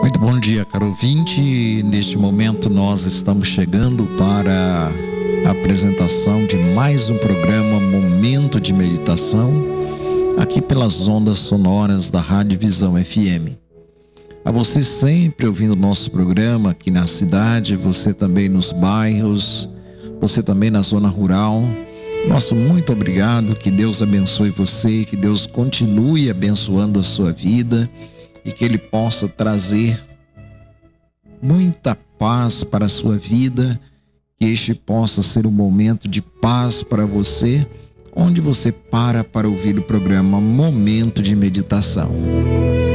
Muito bom dia, caro ouvinte. Neste momento nós estamos chegando para a apresentação de mais um programa Momento de Meditação, aqui pelas ondas sonoras da Rádio Visão FM. A você sempre ouvindo o nosso programa aqui na cidade, você também nos bairros, você também na zona rural. Nosso muito obrigado, que Deus abençoe você, que Deus continue abençoando a sua vida e que Ele possa trazer muita paz para a sua vida, que este possa ser um momento de paz para você, onde você para ouvir o programa Momento de Meditação.